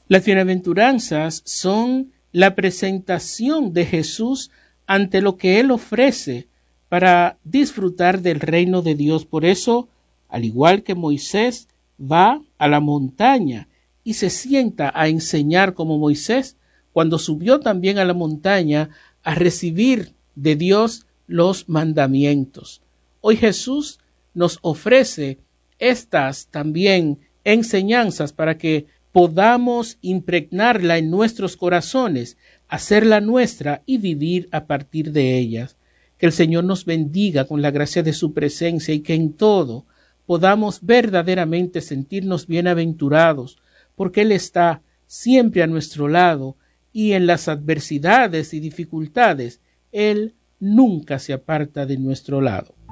Las bienaventuranzas son la presentación de Jesús ante lo que Él ofrece para disfrutar del reino de Dios. Por eso, al igual que Moisés va a la montaña y se sienta a enseñar como Moisés, cuando subió también a la montaña a recibir de Dios los mandamientos. Hoy Jesús nos ofrece estas también enseñanzas para que podamos impregnarla en nuestros corazones, hacerla nuestra y vivir a partir de ellas. Que el Señor nos bendiga con la gracia de su presencia y que en todo podamos verdaderamente sentirnos bienaventurados, porque Él está siempre a nuestro lado y en las adversidades y dificultades Él nunca se aparta de nuestro lado.